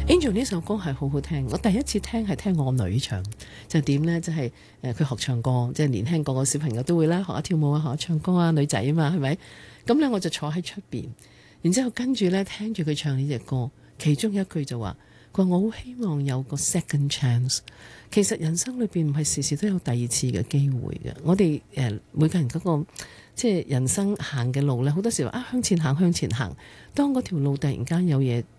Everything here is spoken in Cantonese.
Angel 呢首歌係好好聽，我第一次聽係聽我女唱，就點呢？即係佢學唱歌，即係年輕個個小朋友都會啦，學下跳舞啊，學下唱歌啊，女仔啊嘛，係咪？咁呢，我就坐喺出邊，然之後跟住呢，聽住佢唱呢隻歌，其中一句就話：佢話我好希望有個 second chance。其實人生裏邊唔係時時都有第二次嘅機會嘅，我哋每個人嗰個即係人生行嘅路呢，好多時候啊向前行向前行，當嗰條路突然間有嘢